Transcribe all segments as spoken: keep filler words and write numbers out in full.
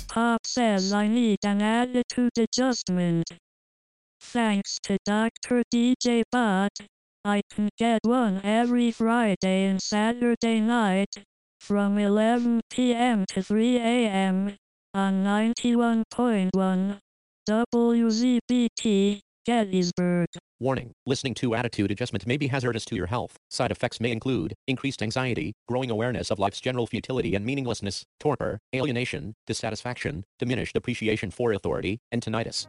Pop says I need an attitude adjustment. Thanks to Doctor D J Bot, I can get one every Friday and Saturday night from eleven p.m. to three a.m. on ninety-one point one W Z B T, Gettysburg. Warning, listening to attitude adjustment may be hazardous to your health. Side effects may include increased anxiety, growing awareness of life's general futility and meaninglessness, torpor, alienation, dissatisfaction, diminished appreciation for authority, and tinnitus.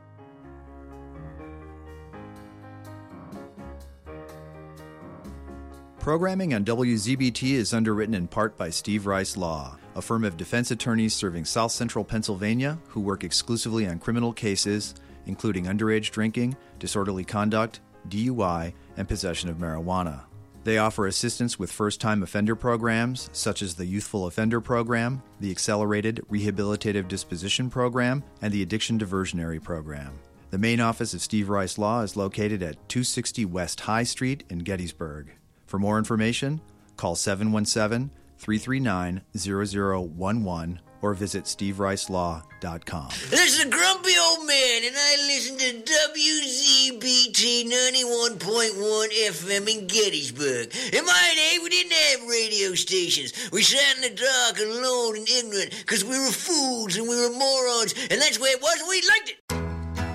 Programming on W Z B T is underwritten in part by Steve Rice Law, a firm of defense attorneys serving South Central Pennsylvania who work exclusively on criminal cases, including underage drinking, disorderly conduct, D U I, and possession of marijuana. They offer assistance with first-time offender programs, such as the Youthful Offender Program, the Accelerated Rehabilitative Disposition Program, and the Addiction Diversionary Program. The main office of Steve Rice Law is located at two sixty West High Street in Gettysburg. For more information, call seven one seven, three three nine, zero zero one one or visit steve rice law dot com. This is a grumpy old man, and I listen to W Z B T ninety-one point one F M in Gettysburg. In my day, we didn't have radio stations. We sat in the dark, alone and ignorant, because we were fools and we were morons, and that's the way it was, and we liked it.